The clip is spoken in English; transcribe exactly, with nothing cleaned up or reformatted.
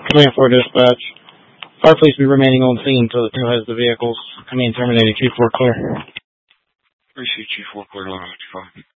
Command four dispatch. Fire police be remaining on scene until the two has the vehicles. Command terminated. Chief four clear. Appreciate Chief four clear. eleven fifty-five.